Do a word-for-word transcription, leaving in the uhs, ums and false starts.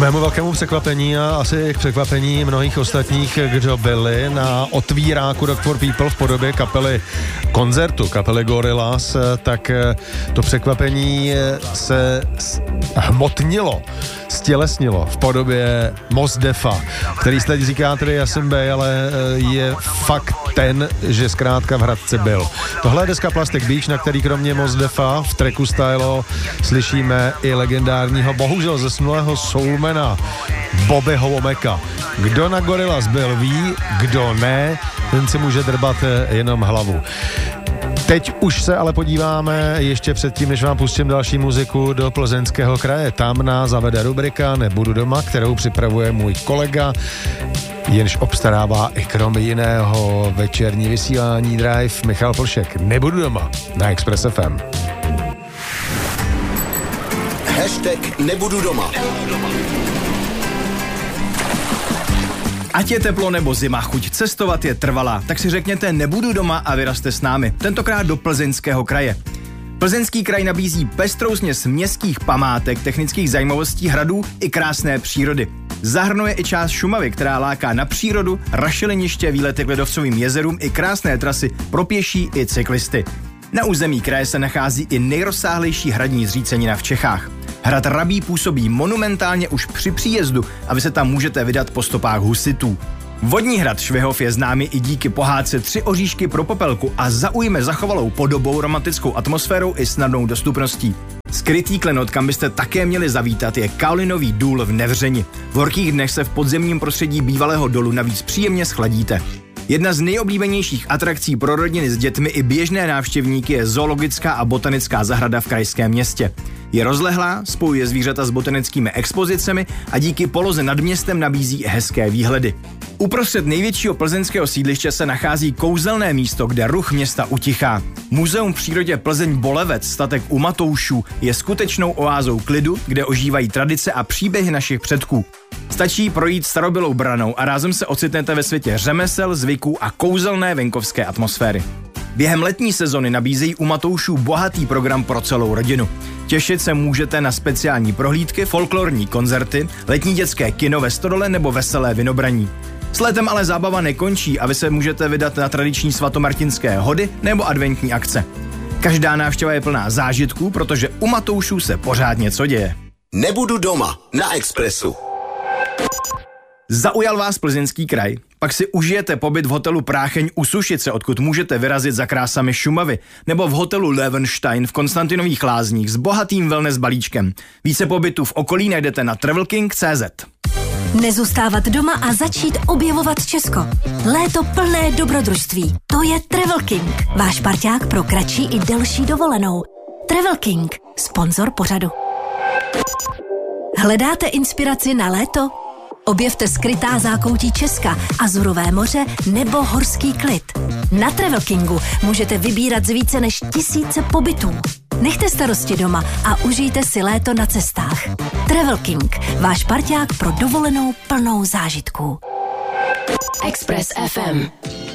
mému velkému překvapení a asi k překvapení mnohých ostatních, kdo byli na otvíráku Rock for People v podobě kapely koncertu, kapely Gorillaz, tak to překvapení se hmotnilo, stělesnilo v podobě Mos Defa, který se teď říká tedy Yasin Bey, ale je fakt ten, že zkrátka v Hradci byl. Tohle je deska Plastic Beach, na který kromě Mos Defa v tracku Stylo slyšíme i legendárního, bohužel zesnulého soulmana Bobbyho Womacka. Kdo na Gorillaz byl, ví, kdo ne, ten si může drbat jenom hlavu. Teď už se ale podíváme ještě předtím, než vám pustím další muziku, do Plzeňského kraje. Tam nás zavede rubrika Nebudu doma, kterou připravuje můj kolega, jenž obstarává i kromě jiného večerní vysílání Drive, Michal Plšek. Nebudu doma na Express F M. Hashtag Nebudu doma. Ať je teplo nebo zima, chuť cestovat je trvalá, tak si řekněte Nebudu doma a vyrazte s námi, tentokrát do Plzeňského kraje. Plzeňský kraj nabízí pestrou směs městských památek, technických zajímavostí, hradů i krásné přírody. Zahrnuje i část Šumavy, která láká na přírodu, rašeliniště, výlety k ledovcovým jezerům i krásné trasy pro pěší i cyklisty. Na území kraje se nachází i nejrozsáhlejší hradní zřícenina v Čechách. Hrad Rabí působí monumentálně už při příjezdu a vy se tam můžete vydat po stopách husitů. Vodní hrad Švihov je známý i díky pohádce Tři oříšky pro Popelku a zaujme zachovalou podobou, romantickou atmosférou i snadnou dostupností. Skrytý klenot, kam byste také měli zavítat, je Kaolinový důl v Nevřeni. V horkých dnech se v podzemním prostředí bývalého dolu navíc příjemně schladíte. Jedna z nejoblíbenějších atrakcí pro rodiny s dětmi i běžné návštěvníky je zoologická a botanická zahrada v krajském městě. Je rozlehlá, spojuje zvířata s botanickými expozicemi a díky poloze nad městem nabízí hezké výhledy. Uprostřed největšího plzeňského sídliště se nachází kouzelné místo, kde ruch města utichá. Muzeum v přírodě Plzeň Bolevec, statek u Matoušů, je skutečnou oázou klidu, kde ožívají tradice a příběhy našich předků. Stačí projít starobylou branou a rázem se ocitnete ve světě řemesel, zvyků a kouzelné venkovské atmosféry. Během letní sezony nabízejí u Matoušů bohatý program pro celou rodinu. Těšit se můžete na speciální prohlídky, folklorní koncerty, letní dětské kino ve Stodole nebo veselé vinobraní. S létem ale zábava nekončí a vy se můžete vydat na tradiční svatomartinské hody nebo adventní akce. Každá návštěva je plná zážitků, protože u Matoušů se pořád něco děje. Nebudu doma na Expressu. Zaujal vás Plzeňský kraj? Pak si užijete pobyt v hotelu Prácheň u Sušice, odkud můžete vyrazit za krásami Šumavy, nebo v hotelu Löwenstein v Konstantinových Lázních s bohatým wellness balíčkem. Více pobytů v okolí najdete na travel king tečka cé zet. Nezůstávat doma a začít objevovat Česko. Léto plné dobrodružství. To je Travel King, váš parťák pro kratší i delší dovolenou. Travel King, sponzor pořadu. Hledáte inspiraci na léto? Objevte skrytá zákoutí Česka, Azurové moře nebo horský klid. Na Travel Kingu můžete vybírat z více než tisíce pobytů. Nechte starosti doma a užijte si léto na cestách. Travel King, váš parťák pro dovolenou plnou zážitků. Express F M.